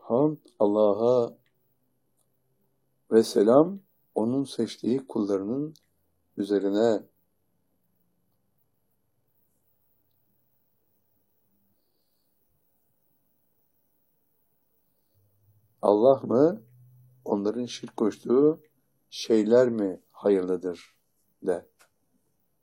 Hamd Allah'a ve selam onun seçtiği kullarının üzerine. Allah mı, onların şirk koştuğu şeyler mi hayırlıdır de.